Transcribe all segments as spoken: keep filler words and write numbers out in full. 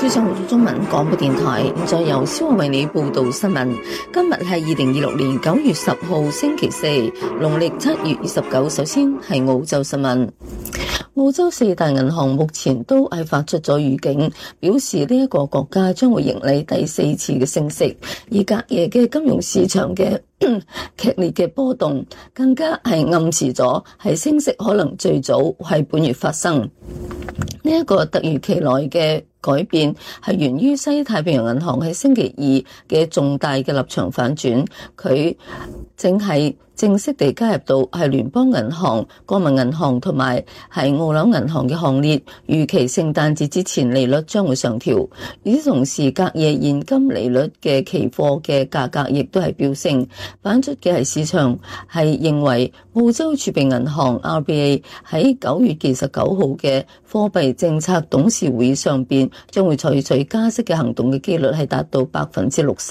早上好，中文廣播電台，現在由蕭慧為你報道新聞。今日係二零二六年九月十號星期四，農曆七月二十九。首先係澳洲新聞。澳洲四大銀行目前都係發出咗預警，表示呢一個國家將會迎嚟第四次嘅升息，而隔夜嘅金融市場嘅劇烈嘅波動，更加係暗示咗係升息可能最早係本月發生。呢一個突如其來嘅改變係源於西太平洋銀行喺星期二嘅重大嘅立場反轉，佢正係正式地加入到係聯邦銀行、國民銀行同埋係澳紐銀行嘅行列，預期聖誕節之前利率將會上調。與此同時，隔夜現金利率嘅期貨嘅價格亦都係飆升，反出嘅係市場係認為澳洲儲備銀行 R B A 喺九月二十九號嘅貨幣政策董事會議上邊將會採取加息嘅行動嘅機率係達到百分之六十。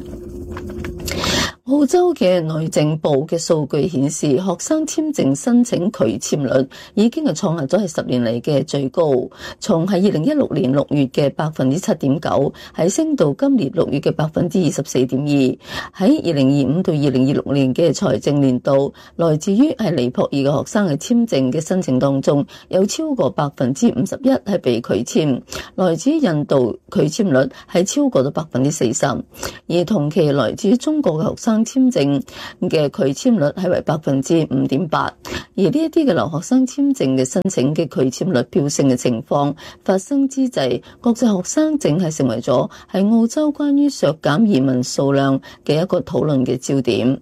澳洲嘅內政部嘅數據顯示，學生簽證申請拒簽率已經係創下咗係十年嚟嘅最高，從係二零一六年六月嘅百分之七點九，係升到今年六月嘅百分之二十四點二。喺二零二五到二零二六年嘅財政年度，來自於係尼泊爾嘅學生嘅簽證嘅申請當中，有超過百分之五十一係被拒簽，來自於印度拒簽率係超過咗百分之四十，而同期來自於中國嘅學生簽證嘅拒簽率係為百分之五點八，而呢一啲嘅留學生簽證嘅申請嘅拒簽率飆升嘅情況發生之際，國際學生正係成為咗係澳洲關於削減移民數量嘅一個討論嘅焦點。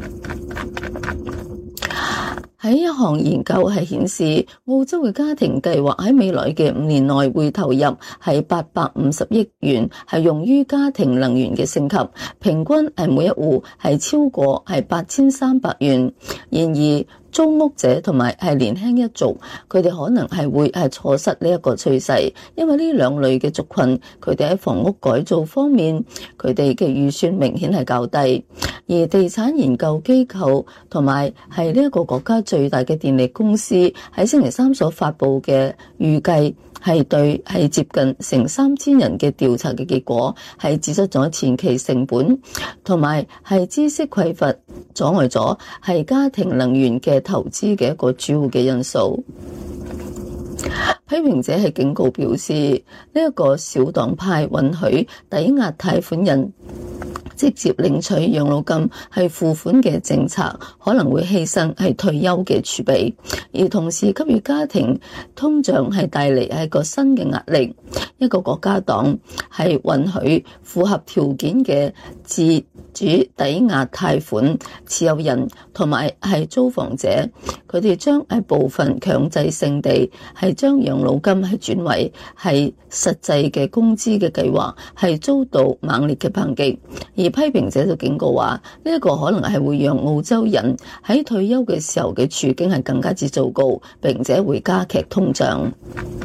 喺一項研究係顯示，澳洲嘅家庭計劃喺未來嘅五年內會投入係八百五十億元，係用於家庭能源嘅升級，平均係每一戶係超過係八千三百元。然而，租屋者同埋係年輕一族，佢哋可能係會係錯失呢一個趨勢，因為呢兩類嘅族群，佢哋喺房屋改造方面，佢哋嘅預算明顯係較低。而地產研究機構同埋係呢一個國家最大嘅電力公司喺星期三所發佈嘅預計，係對係接近成三千人嘅調查嘅結果，係指出咗前期成本同埋係知識匱乏阻礙咗係家庭能源嘅投資嘅一個主要嘅因素。批評者係警告表示，呢一個小黨派允許抵押貸款人直接領取養老金係付款嘅政策，可能會犧牲係退休嘅儲備，而同時給予家庭通脹係帶嚟係個新嘅壓力。一個國家黨係允許符合條件嘅自主抵押貸款持有人同埋係租房者，佢哋將係部分強制性地係將養老金係轉為係實際嘅工資嘅計劃，係遭到猛烈嘅抨擊。而批評者就警告話，呢一個可能係會讓澳洲人喺退休嘅時候嘅處境係更加之糟糕，並且會加劇通脹。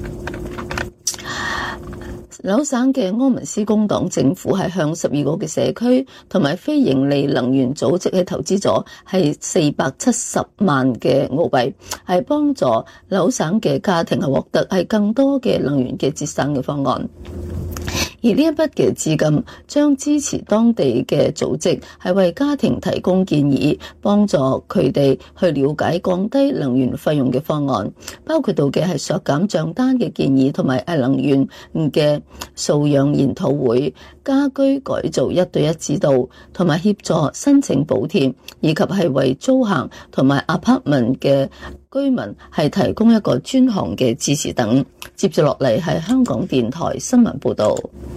紐省嘅柯文斯工黨政府係向十二個嘅社區同埋非盈利能源組織係投資咗係四百七十萬嘅澳幣，係幫助紐省嘅家庭係獲得係更多嘅能源嘅節省嘅方案。而呢一筆嘅資金將支持當地嘅組織係為家庭提供建議，幫助佢哋去了解降低能源費用嘅方案，包括到嘅係削減賬單嘅建議，同埋係能源嘅素養研討會、家居改造一對一指導，同埋協助申請補貼，以及係為租客同埋 apartment 嘅居民係提供一個專項嘅支持等。接住落嚟係香港電台新聞報道。